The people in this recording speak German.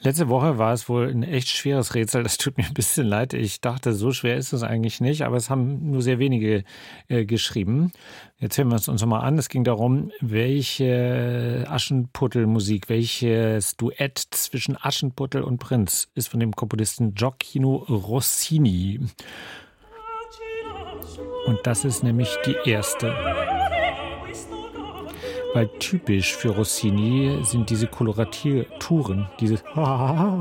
Letzte Woche war es wohl ein echt schweres Rätsel. Das tut mir ein bisschen leid. Ich dachte, so schwer ist es eigentlich nicht, aber es haben nur sehr wenige geschrieben. Jetzt hören wir es uns nochmal an. Es ging darum, welche Aschenputtel-Musik, welches Duett zwischen Aschenputtel und Prinz ist von dem Komponisten Gioacchino Rossini. Und das ist nämlich die erste. Weil typisch für Rossini sind diese Koloraturen, dieses